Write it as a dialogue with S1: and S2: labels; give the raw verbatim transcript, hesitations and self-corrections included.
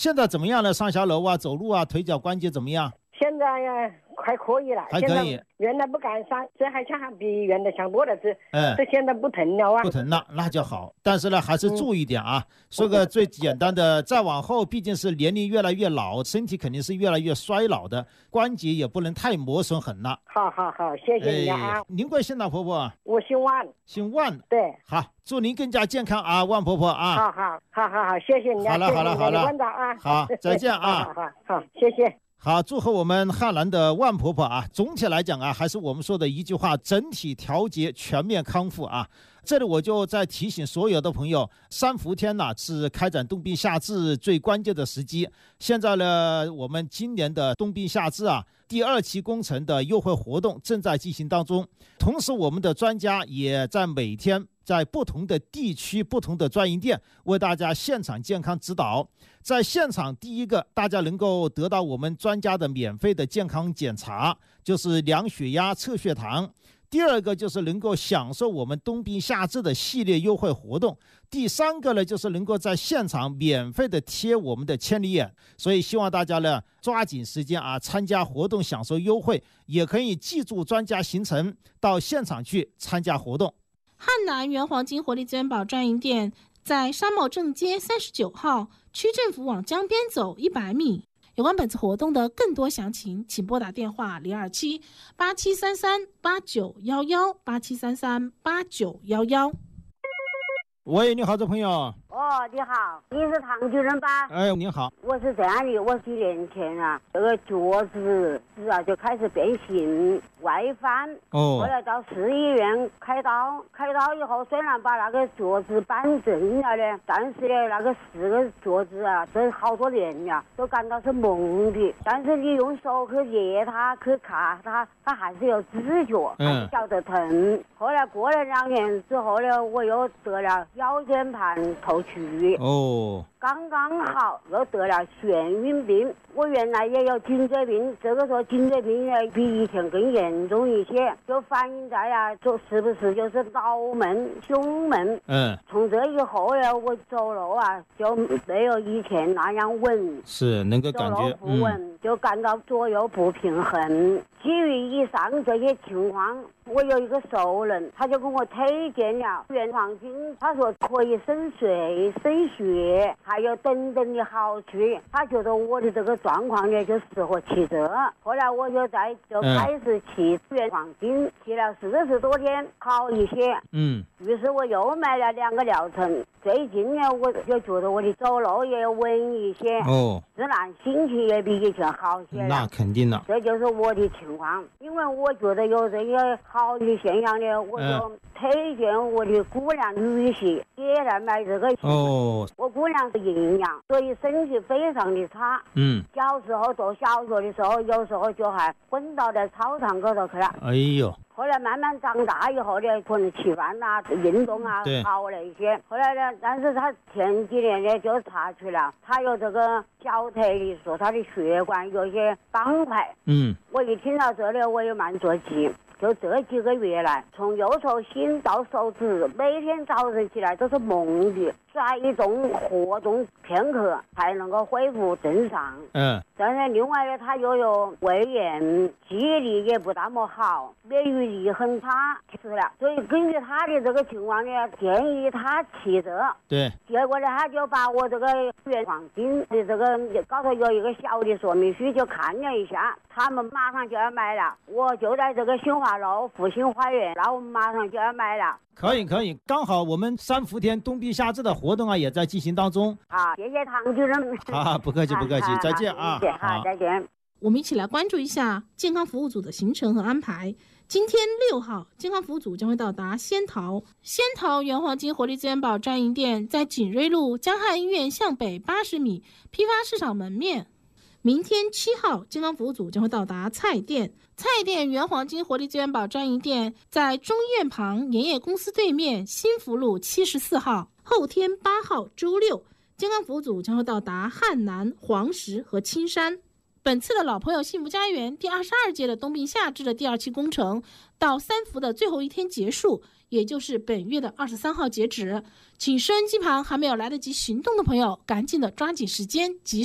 S1: 现在怎么样了？上下楼啊，走路啊，腿脚关节怎么样？
S2: 现在呀，还可以了，
S1: 还可以。
S2: 原来不敢上，这还强比原来强多了，这
S1: 嗯，
S2: 这现在不疼了啊，
S1: 不疼了，那就好。但是呢，还是注意点啊。嗯、说个最简单的，再往后，毕竟是年龄越来越老，身体肯定是越来越衰老的，关节也不能太磨损狠了。
S2: 好好好，谢谢你啊。
S1: 哎、您贵姓呢，婆婆？
S2: 我姓万。
S1: 姓万。
S2: 对。
S1: 好，祝您更加健康啊，万婆婆啊。
S2: 好好好好好，谢谢你啊。
S1: 好了好了好了，
S2: 万长啊。
S1: 好，再见啊。
S2: 好好好，谢谢。
S1: 好，祝贺我们汉兰的万婆婆啊！总体来讲啊，还是我们说的一句话，整体调节，全面康复啊。这里我就再提醒所有的朋友，三伏天呢是开展冬病夏治最关键的时机。现在呢，我们今年的冬病夏治啊，第二期工程的优惠活动正在进行当中，同时我们的专家也在每天在不同的地区、不同的专营店为大家现场健康指导。在现场，第一个大家能够得到我们专家的免费的健康检查，就是量血压、测血糖。第二个就是能够享受我们冬病夏治的系列优惠活动。第三个呢，就是能够在现场免费的贴我们的千里眼。所以希望大家呢抓紧时间啊，参加活动享受优惠，也可以记住专家行程，到现场去参加活动。
S3: 汉南原黄金活力资源宝专营店在商贸正街三十九号，区政府往江边走一百米。有关本次活动的更多详情，请拨打电话零二七八七三三八九一一八七三三八九一一。
S1: 喂，你好，这朋友。
S4: 哦，你好，你是唐主任吧？
S1: 哎，你好。
S4: 我是这样的，我几年前啊，这个脚趾是啊就开始变形外翻，
S1: 哦，
S4: 后来到市医院开刀，开刀以后虽然把那个脚趾扳正了呢，但是呢那个四个脚趾啊，这好多年了都感到是懵的，但是你用手去捏它，去看它，它还是有知觉，还是晓得疼。后来过了两年之后呢，我又得了腰间盘突出，
S1: 哦，
S4: 刚刚好又得了眩晕病。我原来也有颈椎病，这个时候颈椎病呢比以前更严重一些，就反映在啊，就是不是就是脑门、胸门。
S1: 嗯，
S4: 从这以后呢，我走路啊就没有以前那样稳，
S1: 是能够感觉
S4: 走路不稳，嗯、就感到左右不平衡。基于以上这些情况，我有一个熟人，他就跟我推荐了原黄金，他说可以生水、生血，还有等等的好处。他觉得我的这个状况呢就适合骑这。后来我就在就开始骑原黄金，骑了四十多天，好一些。
S1: 嗯，
S4: 于是我又买了两个疗程。最近呢，我就觉得我的走路也稳一些，
S1: 哦，
S4: 自然心情也比以前好些了。
S1: 那肯定了，
S4: 这就是我的情况。因为我觉得有这些好的现象呢，我就推荐我的姑娘女婿也来买这个。
S1: 哦，
S4: 我姑娘是营养，所以身体非常的差。
S1: 嗯，
S4: 小时候读小学的时候，有时候就还昏倒在操场高头去了。
S1: 哎呦。
S4: 后来慢慢长大以后呢，可能吃饭啊、运动啊好了一些。后来呢，但是他前几年呢就查出了他有这个小腿里说他的血管有些斑块。
S1: 嗯，我
S4: 一听到这里我也蛮着急。就这几个月来，从右手心到手指，每天早晨起来都是懵的，甩动活动片刻才能够恢复正常。
S1: 嗯，
S4: 但是另外呢，他又有胃炎，记忆力也不那么好，免疫力很差，是了。所以根据他的这个情况呢，建议他骑这。
S1: 对。
S4: 结果呢，他就把我这个原黄金的这个高头有一个小的说明书，就看了一下，他们马上就要买了。我就在这个新华路复兴花园，那我们马上就要买了。
S1: 可以可以，刚好我们三伏天冬病夏治的活动啊也在进行当中。
S4: 好，谢谢唐主任。
S1: 好，不客气不客气，再见啊。
S4: 好，再见。
S3: 我们一起来关注一下健康服务组的行程和安排。今天六号，健康服务组将会到达仙桃。仙桃原黄金活力资源宝专营店在锦瑞路江汉医院向北八十米批发市场门面。明天七号，健康服务组将会到达菜店。菜店原黄金活力资源宝专营店在中医院旁盐业公司对面新福路七十四号。后天八号周六，健康服务组将会到达汉南、黄石和青山。本次的老朋友幸福家园第二十二届的冬病夏治的第二期工程到三伏的最后一天结束，也就是本月的二十三号截止。请收音机旁还没有来得及行动的朋友，赶紧的抓紧时间及